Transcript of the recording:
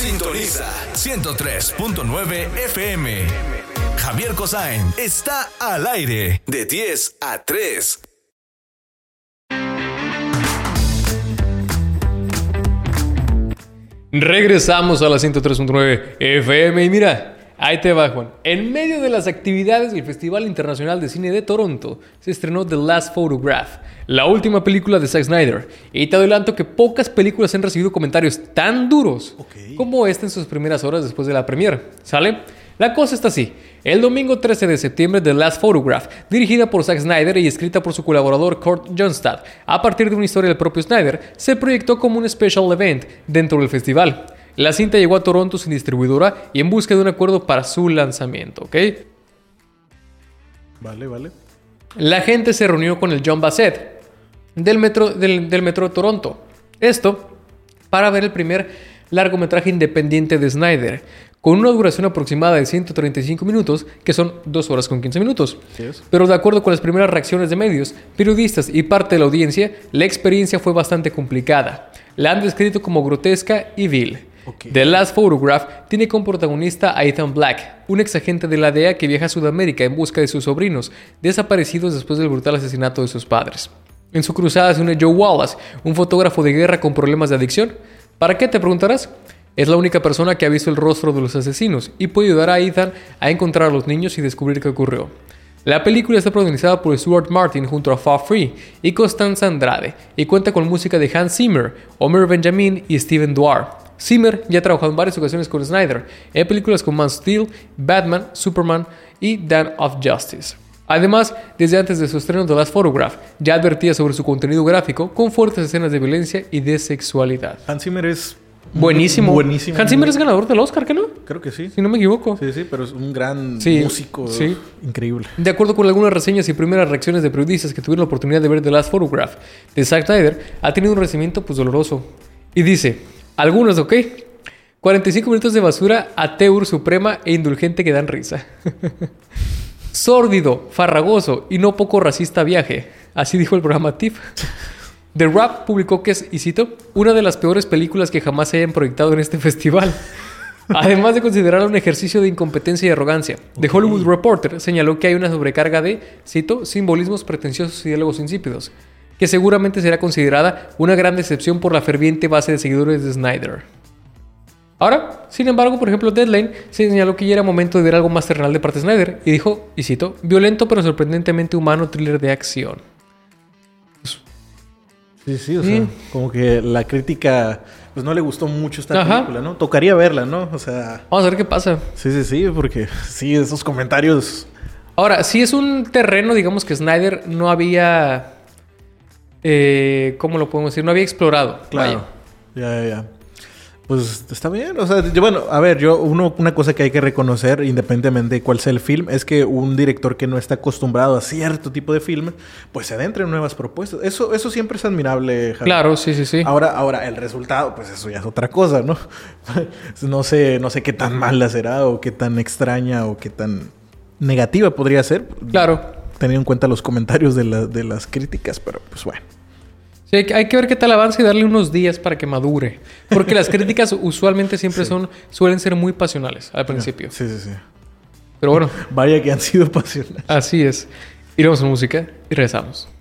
Sintoniza 103.9 FM. Javier Cossain está al aire de 10 a 3. Regresamos a la 103.9 FM y mira, ahí te va, Juan. En medio de las actividades del Festival Internacional de Cine de Toronto se estrenó The Last Photograph, la última película de Zack Snyder. Y te adelanto que pocas películas han recibido comentarios tan duros como esta en sus primeras horas después de la premiere. ¿Sale? La cosa está así. El domingo 13 de septiembre, The Last Photograph, dirigida por Zack Snyder y escrita por su colaborador Kurt Johnstad, a partir de una historia del propio Snyder, se proyectó como un special event dentro del festival. La cinta llegó a Toronto sin distribuidora y en busca de un acuerdo para su lanzamiento, ¿ok? Vale. La gente se reunió con el John Bassett del metro de Toronto. Esto para ver el primer largometraje independiente de Snyder, con una duración aproximada de 135 minutos, que son 2 horas con 15 minutos. Pero de acuerdo con las primeras reacciones de medios, periodistas y parte de la audiencia, la experiencia fue bastante complicada. La han descrito como grotesca y vil. The Last Photograph tiene como protagonista a Ethan Black, un ex agente de la DEA que viaja a Sudamérica en busca de sus sobrinos, desaparecidos después del brutal asesinato de sus padres. En su cruzada se une Joe Wallace, un fotógrafo de guerra con problemas de adicción. ¿Para qué, te preguntarás? Es la única persona que ha visto el rostro de los asesinos y puede ayudar a Ethan a encontrar a los niños y descubrir qué ocurrió. La película está protagonizada por Stuart Martin junto a Fa Free y Constanza Andrade y cuenta con música de Hans Zimmer, Omer Benjamin y Steven Dwar. Zimmer ya ha trabajado en varias ocasiones con Snyder en películas como Man of Steel, Batman, Superman y Dawn of Justice. Además, desde antes de su estreno The Last Photograph, ya advertía sobre su contenido gráfico con fuertes escenas de violencia y de sexualidad. Hans Zimmer es buenísimo. Hans Zimmer es ganador del Oscar, ¿qué no? Creo que sí. Si no me equivoco. Sí, pero es un gran músico. Sí. Increíble. De acuerdo con algunas reseñas y primeras reacciones de periodistas que tuvieron la oportunidad de ver The Last Photograph de Zack Snyder, ha tenido un recibimiento doloroso. Y dice, algunos, 45 minutos de basura ateur suprema e indulgente que dan risa. Sórdido, farragoso y no poco racista viaje. Así dijo el programa TIFF. The Wrap publicó que es, y cito, una de las peores películas que jamás se hayan proyectado en este festival. Además de considerarla un ejercicio de incompetencia y arrogancia. The Hollywood Reporter señaló que hay una sobrecarga de, cito, simbolismos pretenciosos y diálogos insípidos, que seguramente será considerada una gran decepción por la ferviente base de seguidores de Snyder. Ahora, sin embargo, por ejemplo, Deadline señaló que ya era momento de ver algo más terrenal de parte de Snyder y dijo, y cito, violento pero sorprendentemente humano thriller de acción. Sí, o sea, como que la crítica pues no le gustó mucho esta película, ¿no? Tocaría verla, ¿no? O sea... Vamos a ver qué pasa. Sí, porque sí, esos comentarios... Ahora, sí es un terreno, digamos, que Snyder no había... ¿cómo lo podemos decir? No había explorado. Claro. Ya. Pues está bien, o sea, una cosa que hay que reconocer, independientemente de cuál sea el film, es que un director que no está acostumbrado a cierto tipo de film, pues se adentra en nuevas propuestas. Eso siempre es admirable, Javier. Claro, sí. Ahora, el resultado, pues eso ya es otra cosa, ¿no? No sé qué tan mala será, o qué tan extraña, o qué tan negativa podría ser. Claro. Teniendo en cuenta los comentarios de las críticas, pero pues bueno. Sí, hay que ver qué tal avanza y darle unos días para que madure. Porque las críticas usualmente siempre suelen ser muy pasionales al principio. Sí. Pero bueno. Vaya que han sido pasionales. Así es. Iremos a música y regresamos.